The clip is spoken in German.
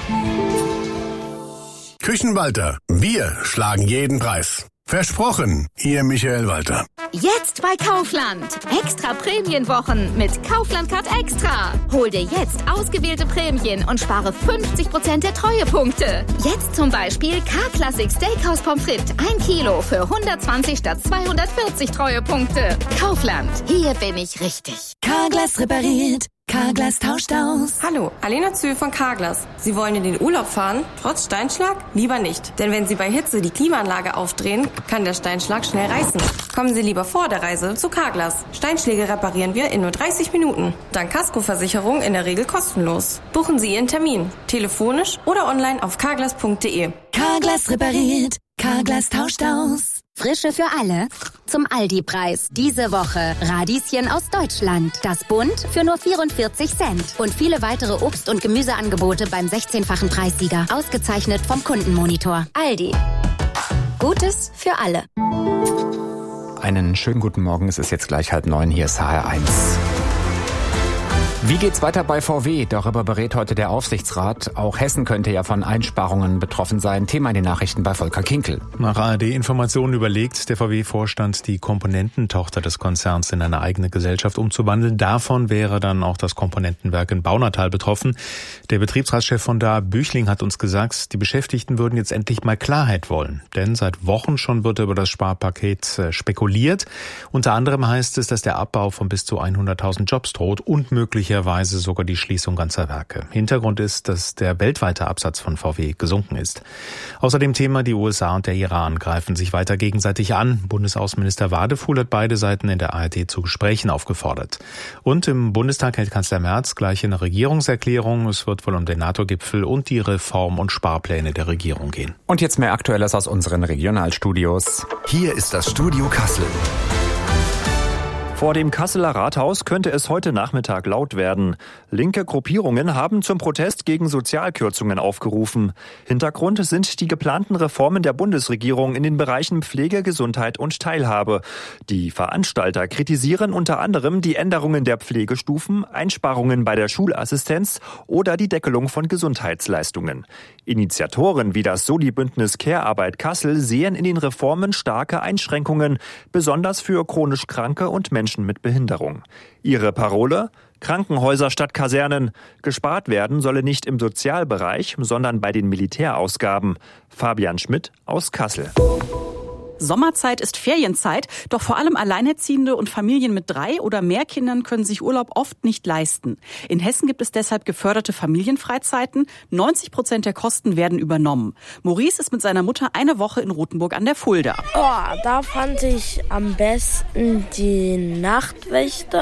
Küchenwalter, wir schlagen jeden Preis. Versprochen, Ihr Michael Walter. Jetzt bei Kaufland. Extra Prämienwochen mit Kaufland Card Extra. Hol dir jetzt ausgewählte Prämien und spare 50% der Treuepunkte. Jetzt zum Beispiel K-Classic Steakhouse Pommes frites 1 Kilo für 120 statt 240 Treuepunkte. Kaufland, hier bin ich richtig. Carglass repariert. Carglass tauscht aus. Hallo, Alena Zühl von Carglass. Sie wollen in den Urlaub fahren? Trotz Steinschlag? Lieber nicht. Denn wenn Sie bei Hitze die Klimaanlage aufdrehen, kann der Steinschlag schnell reißen. Kommen Sie lieber vor der Reise zu Carglass. Steinschläge reparieren wir in nur 30 Minuten. Dank Kaskoversicherung in der Regel kostenlos. Buchen Sie Ihren Termin. Telefonisch oder online auf carglass.de. Carglass repariert. Carglass tauscht aus. Frische für alle. Zum Aldi-Preis. Diese Woche Radieschen aus Deutschland. Das Bund für nur 44 Cent. Und viele weitere Obst- und Gemüseangebote beim 16-fachen Preissieger. Ausgezeichnet vom Kundenmonitor. Aldi. Gutes für alle. Einen schönen guten Morgen. Es ist jetzt gleich 8:30. Hier ist HR1. Wie geht's weiter bei VW? Darüber berät heute der Aufsichtsrat. Auch Hessen könnte ja von Einsparungen betroffen sein. Thema in den Nachrichten bei Volker Kinkel. Nach ARD-Informationen überlegt der VW-Vorstand, die Komponententochter des Konzerns in eine eigene Gesellschaft umzuwandeln. Davon wäre dann auch das Komponentenwerk in Baunatal betroffen. Der Betriebsratschef von da, Büchling, hat uns gesagt, die Beschäftigten würden jetzt endlich mal Klarheit wollen. Denn seit Wochen schon wird über das Sparpaket spekuliert. Unter anderem heißt es, dass der Abbau von bis zu 100.000 Jobs droht und möglicherweise sogar die Schließung ganzer Werke. Hintergrund ist, dass der weltweite Absatz von VW gesunken ist. Außerdem Thema, die USA und der Iran greifen sich weiter gegenseitig an. Bundesaußenminister Wadefuhl hat beide Seiten in der ARD zu Gesprächen aufgefordert. Und im Bundestag hält Kanzler Merz gleich eine Regierungserklärung. Es wird wohl um den NATO-Gipfel und die Reform- und Sparpläne der Regierung gehen. Und jetzt mehr Aktuelles aus unseren Regionalstudios. Hier ist das Studio Kassel. Vor dem Kasseler Rathaus könnte es heute Nachmittag laut werden. Linke Gruppierungen haben zum Protest gegen Sozialkürzungen aufgerufen. Hintergrund sind die geplanten Reformen der Bundesregierung in den Bereichen Pflege, Gesundheit und Teilhabe. Die Veranstalter kritisieren unter anderem die Änderungen der Pflegestufen, Einsparungen bei der Schulassistenz oder die Deckelung von Gesundheitsleistungen. Initiatoren wie das Soli-Bündnis Care-Arbeit Kassel sehen in den Reformen starke Einschränkungen, besonders für chronisch Kranke und Menschen mit Behinderung. Ihre Parole? Krankenhäuser statt Kasernen. Gespart werden solle nicht im Sozialbereich, sondern bei den Militärausgaben. Fabian Schmidt aus Kassel. Sommerzeit ist Ferienzeit, doch vor allem Alleinerziehende und Familien mit 3 oder mehr Kindern können sich Urlaub oft nicht leisten. In Hessen gibt es deshalb geförderte Familienfreizeiten. 90% der Kosten werden übernommen. Maurice ist mit seiner Mutter eine Woche in Rothenburg an der Fulda. Da fand ich am besten die Nachtwächter.